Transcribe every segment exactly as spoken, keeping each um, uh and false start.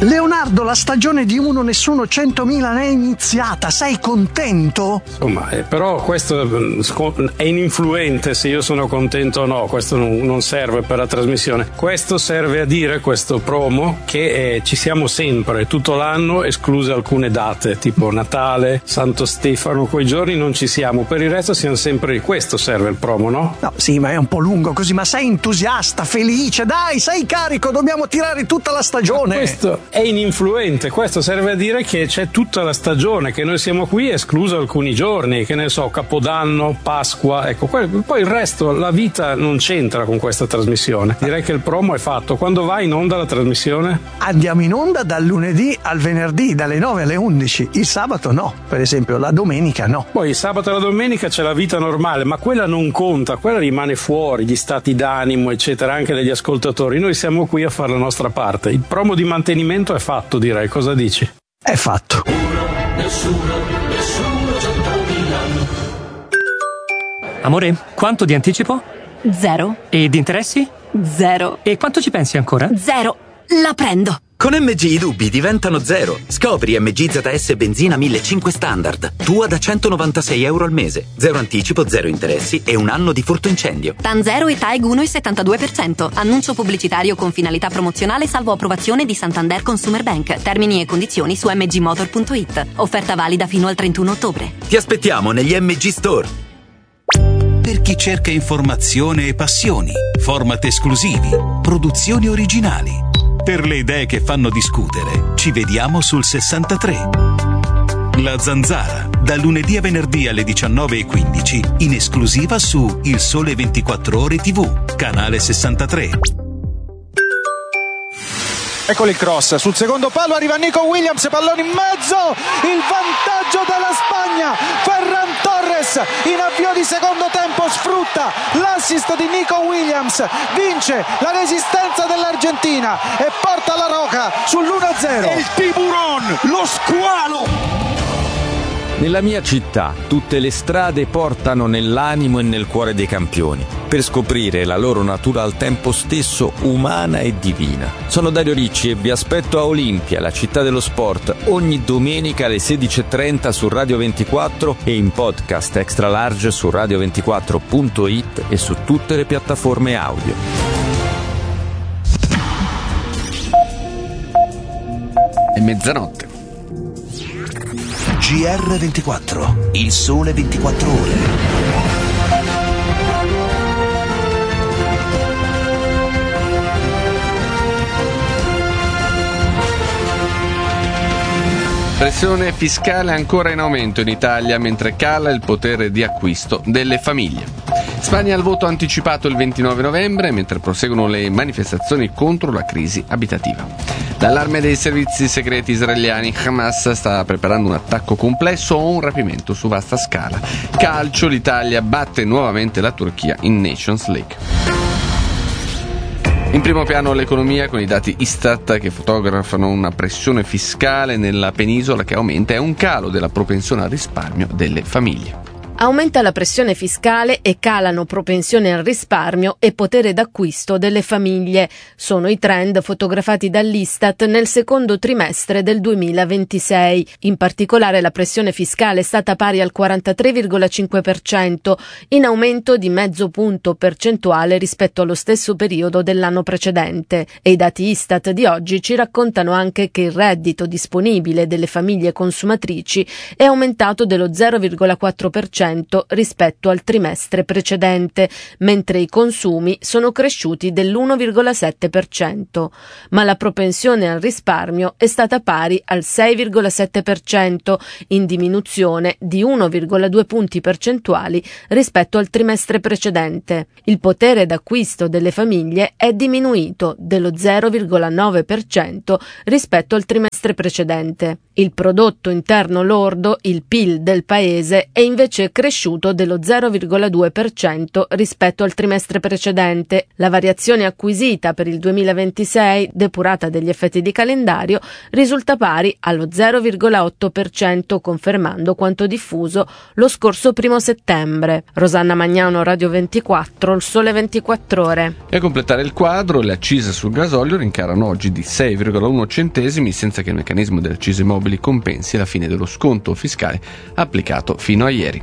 Leonardo, la stagione di Uno Nessuno centomila è iniziata, sei contento? Insomma, eh, però questo è ininfluente se io sono contento o no, questo non, non serve per la trasmissione. Questo serve a dire, questo promo, che eh, ci siamo sempre, tutto l'anno, escluse alcune date, tipo Natale, Santo Stefano, quei giorni non ci siamo, per il resto siamo sempre, questo serve il promo, no? No, sì, ma è un po' lungo così, ma sei entusiasta, felice, dai, sei carico, dobbiamo tirare tutta la stagione. Ma questo è ininfluente, questo serve a dire che c'è tutta la stagione, che noi siamo qui escluso alcuni giorni, che ne so, Capodanno, Pasqua, ecco, poi il resto, la vita non c'entra con questa trasmissione. Direi che il promo è fatto. Quando va in onda la trasmissione? Andiamo in onda dal lunedì al venerdì, dalle nove alle undici, il sabato no, per esempio, la domenica no. Poi il sabato e la domenica c'è la vita normale, ma quella non conta, quella rimane fuori, gli stati d'animo, eccetera, anche degli ascoltatori. Noi siamo qui a fare la nostra parte. Il promo di mantenimento è fatto, direi. Cosa dici? È fatto. Uno, nessuno, nessuno centomila. Amore, quanto di anticipo? Zero. E di interessi? Zero. E quanto ci pensi ancora? Zero. La prendo. Con M G i dubbi diventano zero. Scopri M G Z S benzina millecinquecento standard. Tua da centonovantasei euro al mese. Zero anticipo, zero interessi e un anno di furto incendio. TAN zero e TAEG uno virgola settantadue per cento. Annuncio pubblicitario con finalità promozionale salvo approvazione di Santander Consumer Bank. Termini e condizioni su m g motor punto i t. Offerta valida fino al trentuno ottobre. Ti aspettiamo negli M G Store. Per chi cerca informazione e passioni, format esclusivi, produzioni originali. Per le idee che fanno discutere, ci vediamo sul sessantatré. La Zanzara, da lunedì a venerdì alle diciannove e quindici, in esclusiva su Il Sole ventiquattro Ore tivù, canale sessantatré. Eccolo il cross, sul secondo palo arriva Nico Williams, pallone in mezzo, il vantaggio della Spagna, Ferran Torres in avvio di secondo tempo sfrutta l'assist di Nico Williams, vince la resistenza dell'Argentina e porta la Roca sull'uno a zero. Il tiburon, lo squalo! Nella mia città tutte le strade portano nell'animo e nel cuore dei campioni, per scoprire la loro natura al tempo stesso umana e divina. Sono Dario Ricci e vi aspetto a Olimpia, la città dello sport, ogni domenica alle sedici e trenta su Radio ventiquattro e in podcast extra large su radio ventiquattro punto i t e su tutte le piattaforme audio. È mezzanotte. G R ventiquattro, il sole ventiquattro ore. Pressione fiscale ancora in aumento in Italia mentre cala il potere di acquisto delle famiglie. Spagna al voto anticipato il ventinove novembre mentre proseguono le manifestazioni contro la crisi abitativa. L'allarme dei servizi segreti israeliani, Hamas sta preparando un attacco complesso o un rapimento su vasta scala. Calcio, l'Italia batte nuovamente la Turchia in Nations League. In primo piano l'economia con i dati Istat che fotografano una pressione fiscale nella penisola che aumenta e un calo della propensione al risparmio delle famiglie. Aumenta la pressione fiscale e calano propensione al risparmio e potere d'acquisto delle famiglie. Sono i trend fotografati dall'Istat nel secondo trimestre del duemilaventisei. In particolare la pressione fiscale è stata pari al quarantatré virgola cinque per cento, in aumento di mezzo punto percentuale rispetto allo stesso periodo dell'anno precedente. E i dati Istat di oggi ci raccontano anche che il reddito disponibile delle famiglie consumatrici è aumentato dello zero virgola quattro per cento rispetto al trimestre precedente, mentre i consumi sono cresciuti dell'uno virgola sette per cento. Ma la propensione al risparmio è stata pari al sei virgola sette per cento, in diminuzione di uno virgola due punti percentuali rispetto al trimestre precedente. Il potere d'acquisto delle famiglie è diminuito dello zero virgola nove per cento rispetto al trimestre precedente. Il prodotto interno lordo, il P I L del paese, è invece cresciuto dello zero virgola due per cento rispetto al trimestre precedente. La variazione acquisita per il duemilaventisei, depurata degli effetti di calendario, risulta pari allo zero virgola otto per cento, confermando quanto diffuso lo scorso primo settembre. Rosanna Magnano, Radio ventiquattro, Il Sole ventiquattro Ore. E a completare il quadro, le accise sul gasolio rincarano oggi di sei virgola uno centesimi senza che il meccanismo delle accise mobili compensi la fine dello sconto fiscale applicato fino a ieri.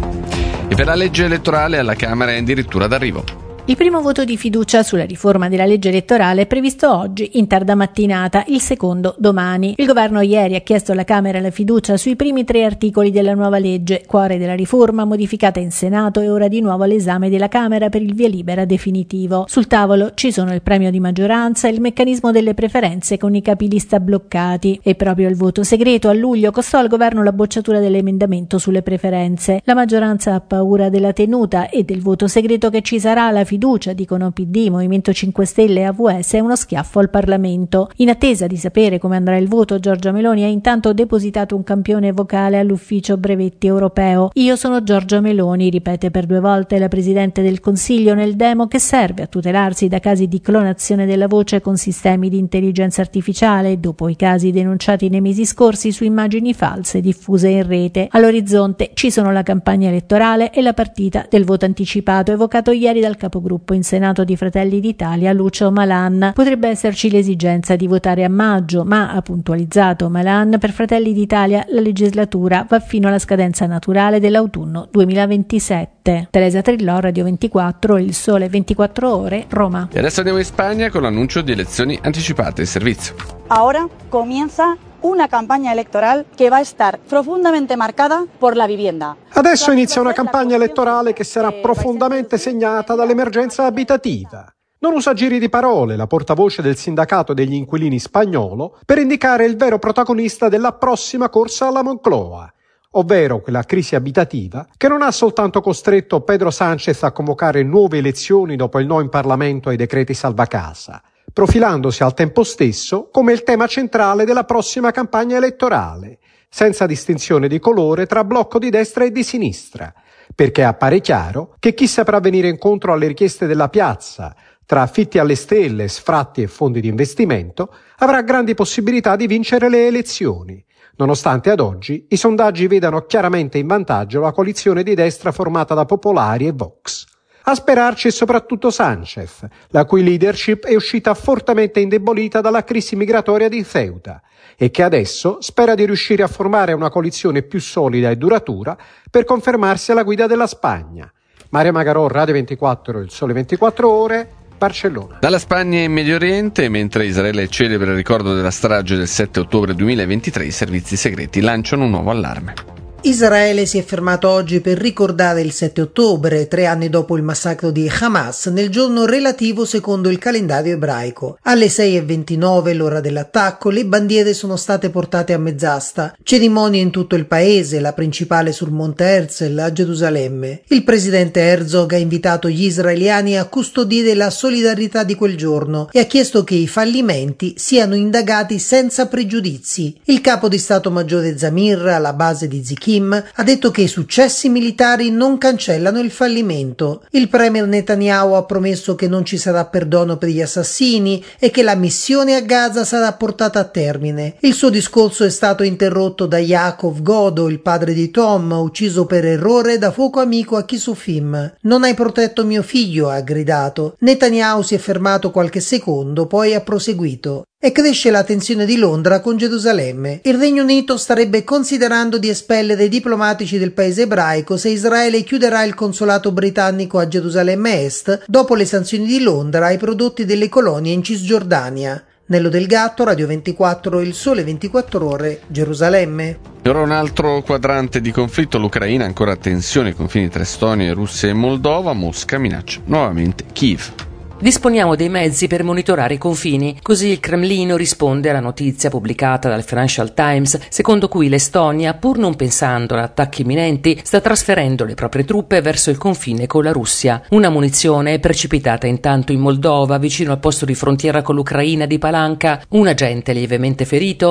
E per la legge elettorale alla Camera è addirittura d'arrivo. Il primo voto di fiducia sulla riforma della legge elettorale è previsto oggi, in tarda mattinata, il secondo domani. Il governo ieri ha chiesto alla Camera la fiducia sui primi tre articoli della nuova legge, cuore della riforma, modificata in Senato e ora di nuovo all'esame della Camera per il via libera definitivo. Sul tavolo ci sono il premio di maggioranza e il meccanismo delle preferenze con i capilista bloccati. E proprio il voto segreto a luglio costò al governo la bocciatura dell'emendamento sulle preferenze. La maggioranza ha paura della tenuta e del voto segreto che ci sarà alla fiducia, dicono P D, Movimento cinque Stelle e A V S, è uno schiaffo al Parlamento. In attesa di sapere come andrà il voto, Giorgia Meloni ha intanto depositato un campione vocale all'ufficio brevetti europeo. Io sono Giorgia Meloni, ripete per due volte la Presidente del Consiglio nel demo che serve a tutelarsi da casi di clonazione della voce con sistemi di intelligenza artificiale, dopo i casi denunciati nei mesi scorsi su immagini false diffuse in rete. All'orizzonte ci sono la campagna elettorale e la partita del voto anticipato evocato ieri dal capogruppo in Senato di Fratelli d'Italia Lucio Malan. Potrebbe esserci l'esigenza di votare a maggio, ma ha puntualizzato Malan, per Fratelli d'Italia la legislatura va fino alla scadenza naturale dell'autunno duemilaventisette. Teresa Trillò, Radio ventiquattro, Il Sole ventiquattro Ore, Roma. E adesso andiamo in Spagna con l'annuncio di elezioni anticipate di servizio. Ahora comienza una campagna elettoral che va a estar profondamente marcata por la vivienda. Adesso inizia una campagna elettorale che sarà profondamente segnata dall'emergenza abitativa. Non usa giri di parole la portavoce del sindacato degli inquilini spagnolo per indicare il vero protagonista della prossima corsa alla Moncloa, ovvero quella crisi abitativa che non ha soltanto costretto Pedro Sánchez a convocare nuove elezioni dopo il no in Parlamento ai decreti salvacasa, profilandosi al tempo stesso come il tema centrale della prossima campagna elettorale, senza distinzione di colore tra blocco di destra e di sinistra, perché appare chiaro che chi saprà venire incontro alle richieste della piazza, tra affitti alle stelle, sfratti e fondi di investimento, avrà grandi possibilità di vincere le elezioni, nonostante ad oggi i sondaggi vedano chiaramente in vantaggio la coalizione di destra formata da Popolari e Vox. A sperarci è soprattutto Sánchez, la cui leadership è uscita fortemente indebolita dalla crisi migratoria di Ceuta e che adesso spera di riuscire a formare una coalizione più solida e duratura per confermarsi alla guida della Spagna. Maria Magarò, Radio ventiquattro, Il Sole ventiquattro Ore, Barcellona. Dalla Spagna in Medio Oriente, mentre Israele celebra il ricordo della strage del sette ottobre duemilaventitré, i servizi segreti lanciano un nuovo allarme. Israele si è fermato oggi per ricordare il sette ottobre, tre anni dopo il massacro di Hamas, nel giorno relativo secondo il calendario ebraico. Alle sei e ventinove, l'ora dell'attacco, le bandiere sono state portate a mezz'asta. Cerimonie in tutto il paese, la principale sul Monte Herzl a Gerusalemme. Il presidente Herzog ha invitato gli israeliani a custodire la solidarietà di quel giorno e ha chiesto che i fallimenti siano indagati senza pregiudizi. Il capo di Stato Maggiore Zamir, alla base di Zikim, ha detto che i successi militari non cancellano il fallimento. Il premier Netanyahu ha promesso che non ci sarà perdono per gli assassini e che la missione a Gaza sarà portata a termine. Il suo discorso è stato interrotto da Yaakov Godo, il padre di Tom, ucciso per errore da fuoco amico a Kisufim. Non hai protetto mio figlio, ha gridato. Netanyahu si è fermato qualche secondo, poi ha proseguito. E cresce la tensione di Londra con Gerusalemme. Il Regno Unito starebbe considerando di espellere i diplomatici del paese ebraico se Israele chiuderà il consolato britannico a Gerusalemme Est dopo le sanzioni di Londra ai prodotti delle colonie in Cisgiordania. Nello Del Gatto, Radio ventiquattro, Il Sole ventiquattro Ore, Gerusalemme. E ora un altro quadrante di conflitto, l'Ucraina, ancora tensione ai confini tra Estonia, Russia e Moldova, Mosca minaccia nuovamente Kiev. Disponiamo dei mezzi per monitorare i confini, così il Cremlino risponde alla notizia pubblicata dal Financial Times, secondo cui l'Estonia, pur non pensando ad attacchi imminenti, sta trasferendo le proprie truppe verso il confine con la Russia. Una munizione è precipitata intanto in Moldova, vicino al posto di frontiera con l'Ucraina di Palanca, un agente lievemente ferito, il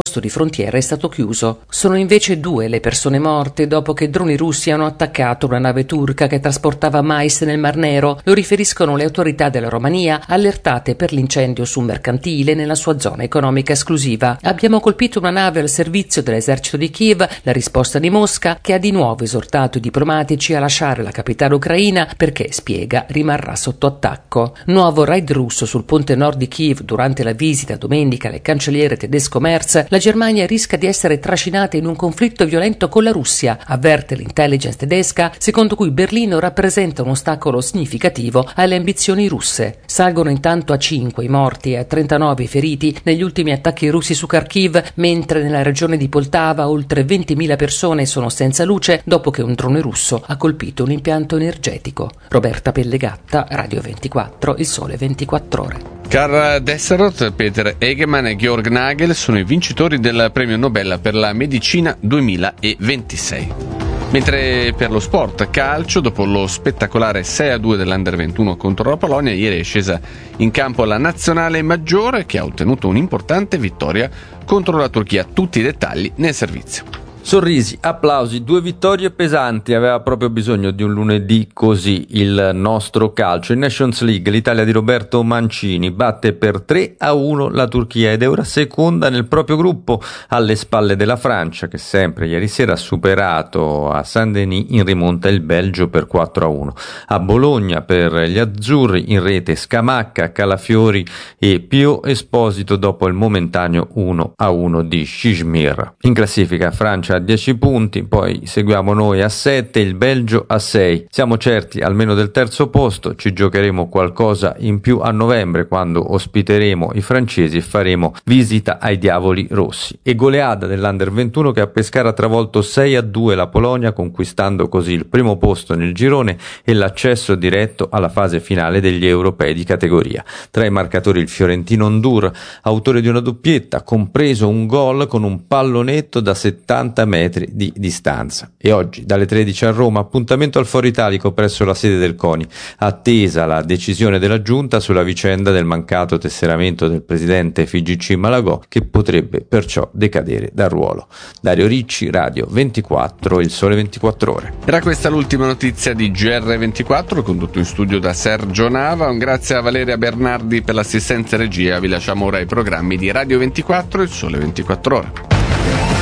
di frontiera è stato chiuso. Sono invece due le persone morte dopo che droni russi hanno attaccato una nave turca che trasportava mais nel Mar Nero. Lo riferiscono le autorità della Romania, allertate per l'incendio su un mercantile nella sua zona economica esclusiva. Abbiamo colpito una nave al servizio dell'esercito di Kiev, la risposta di Mosca, che ha di nuovo esortato i diplomatici a lasciare la capitale ucraina perché, spiega, rimarrà sotto attacco. Nuovo raid russo sul ponte nord di Kiev durante la visita domenica del cancelliere tedesco Merz. La Germania rischia di essere trascinata in un conflitto violento con la Russia, avverte l'intelligence tedesca, secondo cui Berlino rappresenta un ostacolo significativo alle ambizioni russe. Salgono intanto a cinque i morti e a trentanove i feriti negli ultimi attacchi russi su Kharkiv, mentre nella regione di Poltava oltre ventimila persone sono senza luce dopo che un drone russo ha colpito un impianto energetico. Roberta Pellegatta, Radio ventiquattro, Il Sole ventiquattro Ore. Karl Desseroth, Peter Egemann e Georg Nagel sono i vincitori del premio Nobel per la medicina duemilaventisei. Mentre per lo sport calcio, dopo lo spettacolare sei a due dell'Under ventuno contro la Polonia, ieri è scesa in campo la nazionale maggiore che ha ottenuto un'importante vittoria contro la Turchia. Tutti i dettagli nel servizio. Sorrisi, applausi, due vittorie pesanti, aveva proprio bisogno di un lunedì così il nostro calcio. In Nations League l'Italia di Roberto Mancini batte per tre a uno la Turchia ed è ora seconda nel proprio gruppo, alle spalle della Francia che sempre ieri sera ha superato a Saint-Denis in rimonta il Belgio per quattro a uno. A Bologna per gli azzurri in rete Scamacca, Calafiori e Pio Esposito dopo il momentaneo uno a uno di Šimir. In classifica Francia a dieci punti, poi seguiamo noi a sette, il Belgio a sei. Siamo certi almeno del terzo posto, ci giocheremo qualcosa in più a novembre quando ospiteremo i francesi e faremo visita ai diavoli rossi. E goleada dell'Under ventuno che a Pescara ha travolto sei a due la Polonia, conquistando così il primo posto nel girone e l'accesso diretto alla fase finale degli europei di categoria. Tra i marcatori il fiorentino Ndur, autore di una doppietta, compreso un gol con un pallonetto da settanta metri di distanza. E oggi dalle tredici a Roma appuntamento al Foro Italico presso la sede del CONI, attesa la decisione della Giunta sulla vicenda del mancato tesseramento del presidente F I G C Malagò, che potrebbe perciò decadere dal ruolo. Dario Ricci, Radio ventiquattro, Il Sole ventiquattro Ore. Era questa l'ultima notizia di G R ventiquattro, condotto in studio da Sergio Nava. Un grazie a Valeria Bernardi per l'assistenza e regia. Vi lasciamo ora i programmi di Radio ventiquattro, Il Sole ventiquattro Ore.